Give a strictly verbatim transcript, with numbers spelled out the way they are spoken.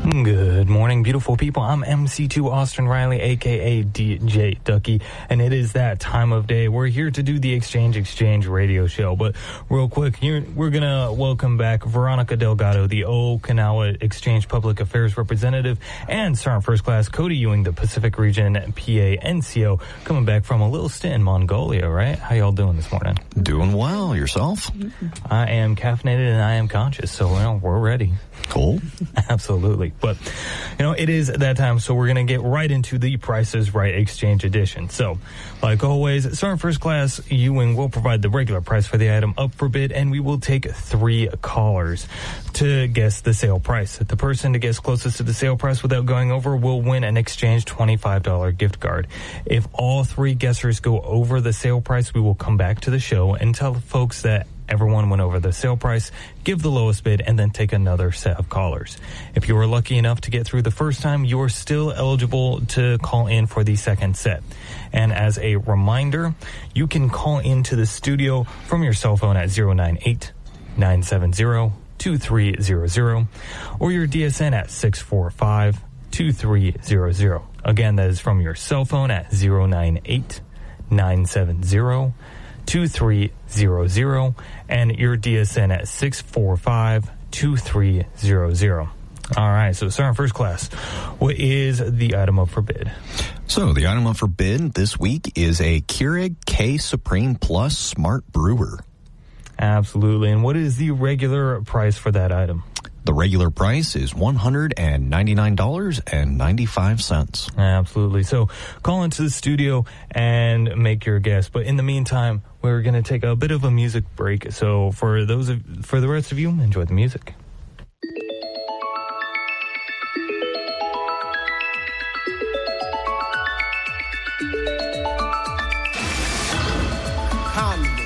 Good morning, beautiful people. I'm M C two Austin Riley, a k a. D J Ducky, and it is that time of day. We're here to do the Exchange Exchange radio show, but real quick, here, we're going to welcome back Veronica Delgado, the Okinawa Exchange Public Affairs Representative, and Sergeant First Class Cody Ewing, the Pacific Region P A N C O, coming back from a little stint in Mongolia, right? How y'all doing this morning? Doing well. Yourself? I am caffeinated and I am conscious, so you know, we're ready. Cool. Absolutely. But, you know, it is that time, so we're going to get right into the Price is Right Exchange Edition. So, like always, Sergeant First Class Ewing will provide the regular price for the item up for bid, and we will take three callers to guess the sale price. The person to guess closest to the sale price without going over will win an exchange twenty-five dollars gift card. If all three guessers go over the sale price, we will come back to the show and tell folks that everyone went over the sale price, give the lowest bid, and then take another set of callers. If you were lucky enough to get through the first time, you are still eligible to call in for the second set. And as a reminder, you can call into the studio from your cell phone at zero nine eight, nine seven zero, two three zero zero or your D S N at six four five, two three zero zero. Again, that is from your cell phone at zero nine eight, nine seven zero, two three zero zero and your D S N at six four five, two three zero zero. All right, so Sergeant First Class, what is the item up for bid? So the item up for bid this week is a Keurig K Supreme Plus Smart Brewer. Absolutely. And what is the regular price for that item? The regular price is one hundred ninety-nine dollars and ninety-five cents. Absolutely. So call into the studio and make your guess. But in the meantime, we're going to take a bit of a music break. So for those of, for the rest of you, enjoy the music. Come